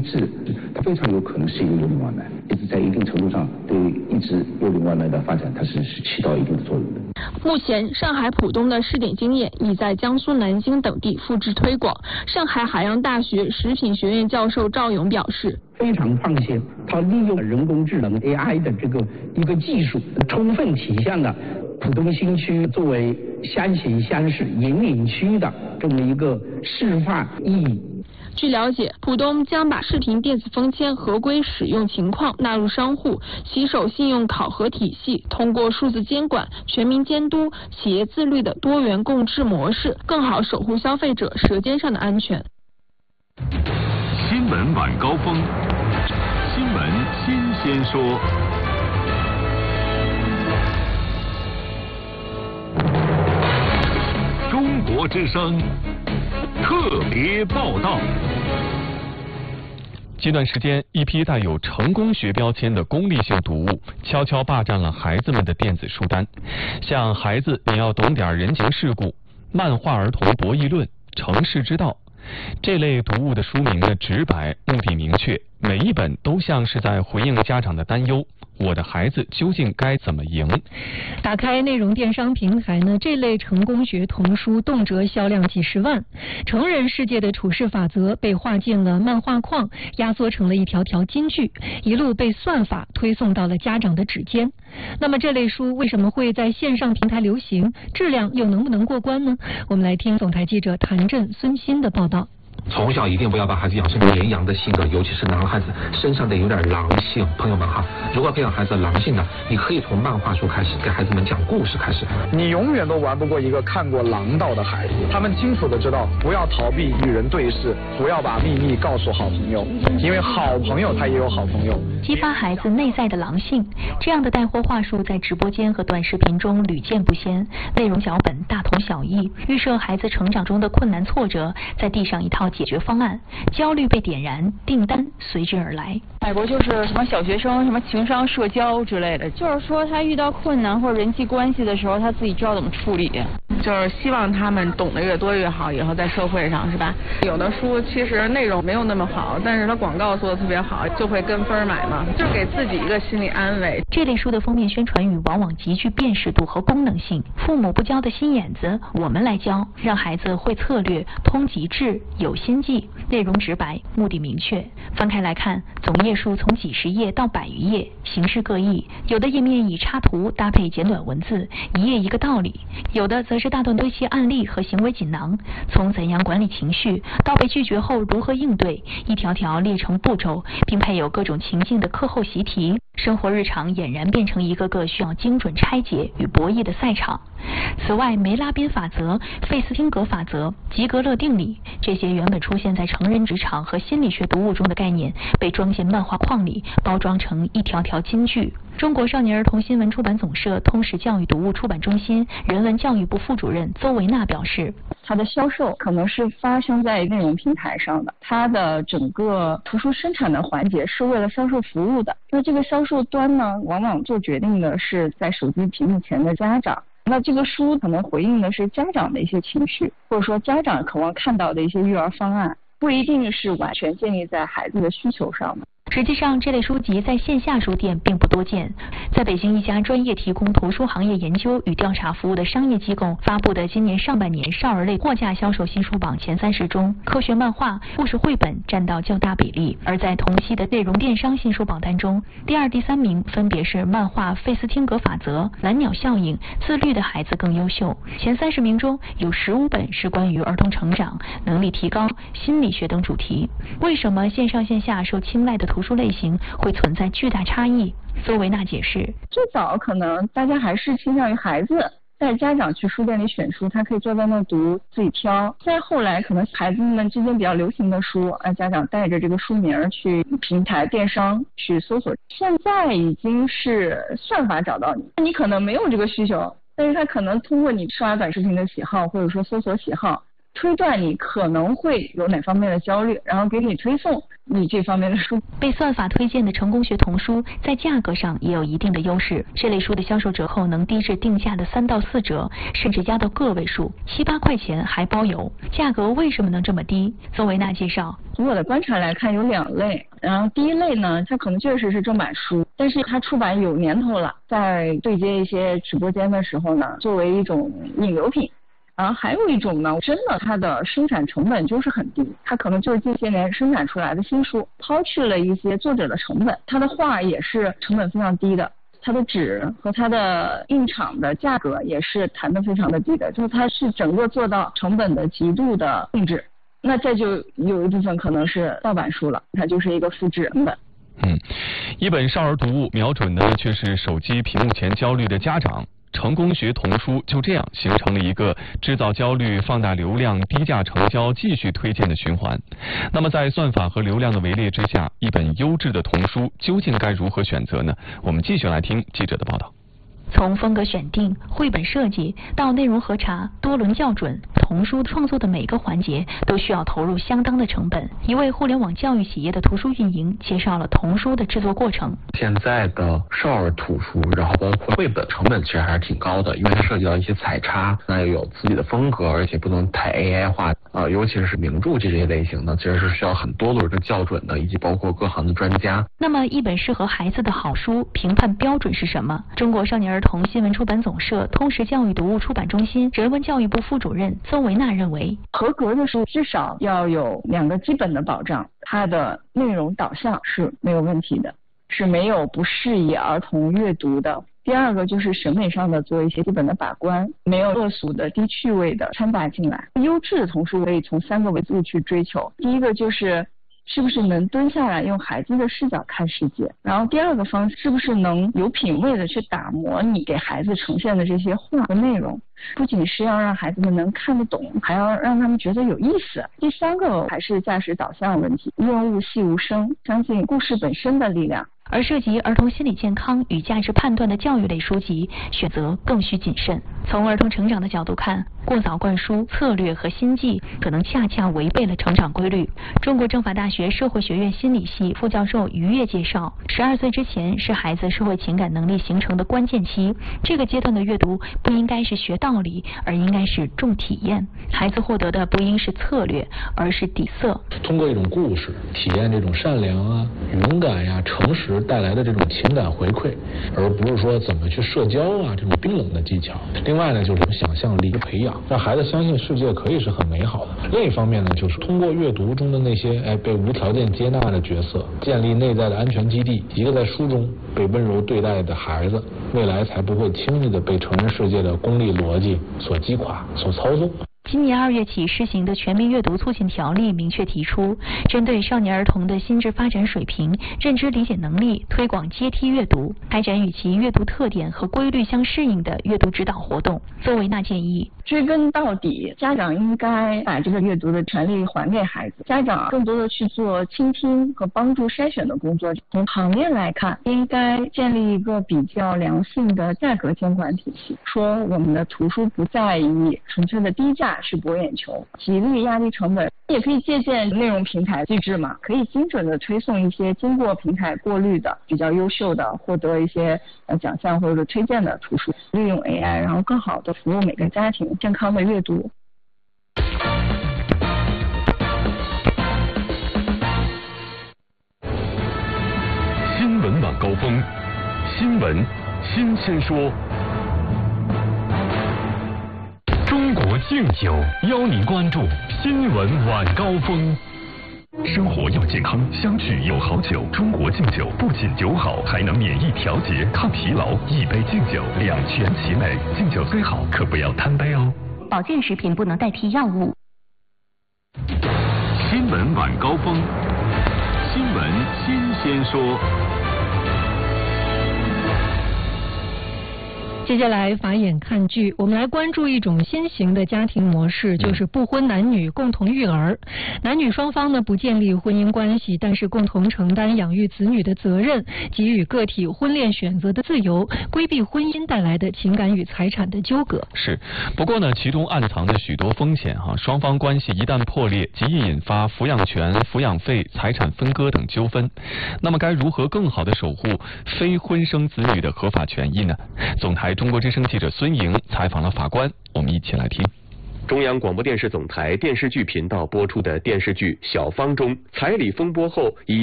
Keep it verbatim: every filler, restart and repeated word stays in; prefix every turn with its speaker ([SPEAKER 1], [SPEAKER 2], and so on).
[SPEAKER 1] 致，它非常有可能是一个幽灵外卖，一直在一定程度上对抑制幽灵外卖的发展，它是是起到一定的作用的。
[SPEAKER 2] 目前，上海浦东的试点经验已在江苏南京等地复制推广。上海海洋大学食品学院教授赵勇表示，
[SPEAKER 3] 非常放心，它利用人工智能 A I 的这个一个技术，充分体现了浦东新区作为先行先试引领区的这么一个示范意义。
[SPEAKER 2] 据了解，浦东将把视频电子封签合规使用情况纳入商户洗手信用考核体系，通过数字监管、全民监督、企业自律的多元共治模式，更好守护消费者舌尖上的安全。
[SPEAKER 4] 新闻晚高峰，新闻新鲜说。中国之声特别报道。
[SPEAKER 5] 近段时间，一批带有成功学标签的功利性读物悄悄霸占了孩子们的电子书单，像《孩子你要懂点人情世故》、《漫画儿童博弈论》、《成事之道》这类读物的书名呢直白，目的明确，每一本都像是在回应家长的担忧。我的孩子究竟该怎么赢？
[SPEAKER 6] 打开内容电商平台呢，这类成功学童书动辄销量几十万。成人世界的处事法则被画进了漫画框，压缩成了一条条金句，一路被算法推送到了家长的指尖。那么这类书为什么会在线上平台流行？质量又能不能过关呢？我们来听总台记者谭震、孙鑫的报道。
[SPEAKER 7] 从小一定不要把孩子养成绵羊的性格，尤其是男孩子身上得有点狼性。朋友们哈，如果培养孩子狼性的，你可以从漫画书开始，给孩子们讲故事开始。
[SPEAKER 8] 你永远都玩不过一个看过狼道的孩子，他们清楚的知道不要逃避与人对视，不要把秘密告诉好朋友，因为好朋友他也有好朋友。
[SPEAKER 9] 激发孩子内在的狼性，这样的带货话术在直播间和短视频中屡见不鲜，内容脚本大同小异，预设孩子成长中的困难挫折，再递上一套解决方案，焦虑被点燃，订单随之而来。
[SPEAKER 10] 美国就是什么小学生什么情商社交之类的，就是说他遇到困难或者人际关系的时候，他自己知道怎么处理。
[SPEAKER 11] 就是希望他们懂得越多越好，以后在社会上是吧？有的书其实内容没有那么好，但是它广告做的特别好，就会跟风买嘛，就是给自己一个心理安慰。
[SPEAKER 9] 这类书的封面宣传语往往极具辨识度和功能性，父母不教的心眼子，我们来教，让孩子会策略，通极致，有心计，内容直白，目的明确。翻开来看，总页数从几十页到百余页，形式各异，有的页面以插图搭配简短文字，一页一个道理，有的则是大段堆砌案例和行为锦囊，从怎样管理情绪到被拒绝后如何应对，一条条列成步骤，并配有各种情境的课后习题。生活日常俨然变成一个个需要精准拆解与博弈的赛场。此外，梅拉宾法则、费斯汀格法则、吉格勒定理，这些原本出现在成人职场和心理学读物中的概念，被装进漫画框里，包装成一条条金句。中国少年儿童新闻出版总社通识教育读物出版中心人文教育部副主任邹维娜表示，
[SPEAKER 12] 它的销售可能是发生在内容平台上的，它的整个图书生产的环节是为了销售服务的。那这个销售端呢，往往做决定的是在手机屏幕前的家长。那这个书可能回应的是家长的一些情绪，或者说家长渴望看到的一些育儿方案，不一定是完全建立在孩子的需求上的。
[SPEAKER 9] 实际上，这类书籍在线下书店并不多见。在北京一家专业提供图书行业研究与调查服务的商业机构发布的今年上半年少儿类货架销售新书榜前三十中，科学漫画、故事绘本占到较大比例。而在同期的内容电商新书榜单中，第二、第三名分别是漫画《费斯汀格法则》、蓝鸟效应、自律的孩子更优秀。前三十名中有十五本是关于儿童成长、能力提高、心理学等主题。为什么线上线下受青睐的图书类型会存在巨大差异？邹维娜解释，
[SPEAKER 12] 最早可能大家还是倾向于孩子带家长去书店里选书，他可以坐在那读，自己挑。再后来可能孩子们之间比较流行的书，啊，家长带着这个书名去平台电商去搜索。现在已经是算法找到你，你可能没有这个需求，但是他可能通过你刷短视频的喜好，或者说搜索喜好， 推断你可能会有哪方面的焦虑，然后给你推送你这方面的书。
[SPEAKER 9] 被算法推荐的成功学童书在价格上也有一定的优势，这类书的销售折扣能低至定价的三到四折，甚至压到个位数，七八块钱还包邮。价格为什么能这么低？邹维娜介绍，
[SPEAKER 12] 从我的观察来看有两类，然后第一类呢，它可能确实是正版书，但是它出版有年头了，在对接一些直播间的时候呢，作为一种引流品。然后还有一种呢，真的它的生产成本就是很低，它可能就是近些年生产出来的新书，抛去了一些作者的成本，它的画也是成本非常低的，它的纸和它的印厂的价格也是谈得非常的低的，就是它是整个做到成本的极度的控制。那这就有一部分可能是盗版书了，它就是一个复制成本。
[SPEAKER 5] 嗯，一本少儿读物瞄准的却是手机屏幕前焦虑的家长。成功学童书就这样形成了一个制造焦虑、放大流量、低价成交、继续推荐的循环。那么在算法和流量的围猎之下，一本优质的童书究竟该如何选择呢？我们继续来听记者的报道。
[SPEAKER 9] 从风格选定、绘本设计到内容核查、多轮校准，童书创作的每个环节都需要投入相当的成本。一位互联网教育企业的图书运营介绍了童书的制作过程。
[SPEAKER 13] 现在的少儿图书，然后包括绘本，成本其实还是挺高的，因为它涉及到一些彩插，那又有自己的风格，而且不能太 A I 化。呃，尤其是名著这些类型的，其实是需要很多轮的校准的，以及包括各行的专家。
[SPEAKER 9] 那么，一本适合孩子的好书评判标准是什么？中国少年儿童新闻出版总社通识教育读物出版中心人文教育部副主任邹维娜认为，
[SPEAKER 12] 合格的书至少要有两个基本的保障，它的内容导向是没有问题的，是没有不适宜儿童阅读的。第二个就是审美上的做一些基本的把关，没有恶俗的、低趣味的掺杂进来。优质的童书可以从三个维度去追求，第一个就是是不是能蹲下来用孩子的视角看世界，然后第二个方是不是能有品位的去打磨你给孩子呈现的这些话和内容，不仅是要让孩子们能看得懂，还要让他们觉得有意思。第三个还是价值导向问题，润物细无声，相信故事本身的力量。
[SPEAKER 9] 而涉及儿童心理健康与价值判断的教育类书籍，选择更需谨慎。从儿童成长的角度看，过早灌输策略和心计，可能恰恰违背了成长规律。中国政法大学社会学院心理系副教授于越介绍，十二岁之前是孩子社会情感能力形成的关键期，这个阶段的阅读不应该是学道理，而应该是重体验。孩子获得的不应是策略，而是底色。
[SPEAKER 14] 通过一种故事，体验这种善良啊、勇敢呀、诚实带来的这种情感回馈，而不是说怎么去社交啊这种冰冷的技巧。另外呢，就是想象力的培养，让孩子相信世界可以是很美好的。另一方面呢，就是通过阅读中的那些哎被无条件接纳的角色，建立内在的安全基地。一个在书中被温柔对待的孩子，未来才不会轻易的被成人世界的功利逻辑所击垮、所操纵。
[SPEAKER 9] 今年二月起施行的全民阅读促进条例明确提出，针对少年儿童的心智发展水平、认知理解能力，推广阶梯阅读，开展与其阅读特点和规律相适应的阅读指导活动。邹维娜建议，
[SPEAKER 12] 追根到底，家长应该把这个阅读的权利还给孩子，家长更多的去做倾听和帮助筛选的工作。从行业来看，应该建立一个比较良性的价格监管体系，说我们的图书不再以纯粹的低价去博眼球，极力压低成本，也可以借鉴内容平台机制嘛，可以精准的推送一些经过平台过滤的、比较优秀的、获得一些呃奖项或者是推荐的图书，利用 A I， 然后更好的服务每个家庭健康的阅读。
[SPEAKER 4] 新闻晚高峰，新闻新鲜说。中国敬酒邀您关注新闻晚高峰。生活要健康，相聚有好酒。中国敬酒不仅酒好，还能免疫调节、抗疲劳。一杯敬酒，两全其美。敬酒虽好，可不要贪杯哦。
[SPEAKER 9] 保健食品不能代替药物。
[SPEAKER 4] 新闻晚高峰，新闻新鲜说。
[SPEAKER 6] 接下来法眼看剧，我们来关注一种新型的家庭模式，就是不婚男女共同育儿。男女双方呢不建立婚姻关系，但是共同承担养育子女的责任，给予个体婚恋选择的自由，规避婚姻带来的情感与财产的纠葛。
[SPEAKER 5] 是，不过呢，其中暗藏着许多风险哈、啊。双方关系一旦破裂，极易引发抚养权、抚养费、财产分割等纠纷。那么该如何更好地守护非婚生子女的合法权益呢？总台中国之声记者孙莹采访了法官，我们一起来听。
[SPEAKER 15] 中央广播电视总台电视剧频道播出的电视剧《小芳》中，彩礼风波后以